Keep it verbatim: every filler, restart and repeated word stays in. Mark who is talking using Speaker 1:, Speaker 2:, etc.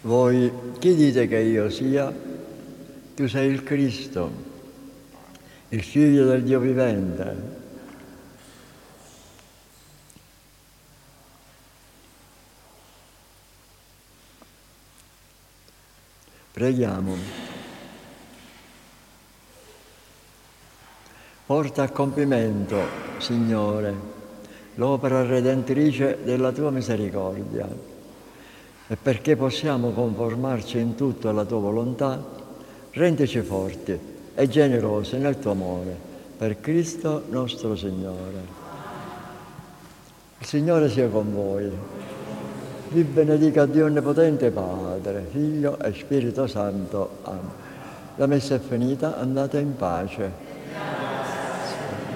Speaker 1: Voi chi dite che io sia? Tu sei il Cristo, il Figlio del Dio vivente. Preghiamo. Porta a compimento, Signore, l'opera redentrice della Tua misericordia e perché possiamo conformarci in tutto alla Tua volontà, rendici forti e generosi nel Tuo amore, per Cristo nostro Signore. Il Signore sia con voi. Vi benedica Dio Onnipotente Padre, Figlio e Spirito Santo. Amen. La messa è finita, andate in pace.